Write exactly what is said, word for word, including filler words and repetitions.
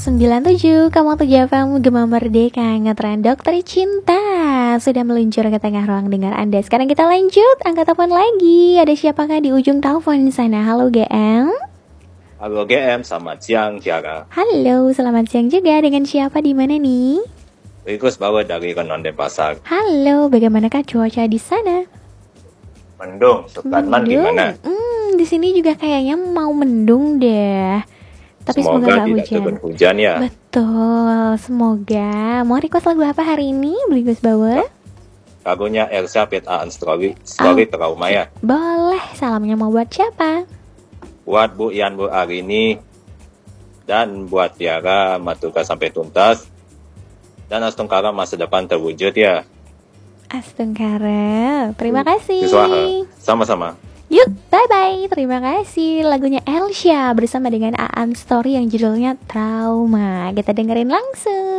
sembilan tujuh koma tujuh F M Gema Merdeka ngetren Dokter Cinta sudah meluncur ke tengah ruang dengar Anda. Sekarang kita lanjut, angkat telepon lagi. Ada siapakah di ujung telepon sana? Halo G M. Halo G M, selamat siang Tiara. Halo, selamat siang juga. Dengan siapa di mana nih? Rikus bawa dari Renon Denpasar. Halo, bagaimanakah cuaca di sana? Mendung, Supratman gimana? Hmm, di sini juga kayaknya mau mendung deh. Tapi semoga, semoga gak tidak hujan. turun hujan ya. Betul, semoga. Mau request lagu apa hari ini, Beligus Bauer? Lagunya Elsa Pet Aan Story, Story Oh, Trauma ya. Boleh, salamnya mau buat siapa? Buat Bu Ian Bu Arini dan buat Tiara Matuka sampai tuntas dan Astungkara masa depan terwujud ya. Astungkara, terima kasih. Siswa, sama-sama. Yuk, bye-bye. Terima kasih. Lagunya Elsa bersama dengan Aan Story yang judulnya Trauma. Kita dengerin langsung.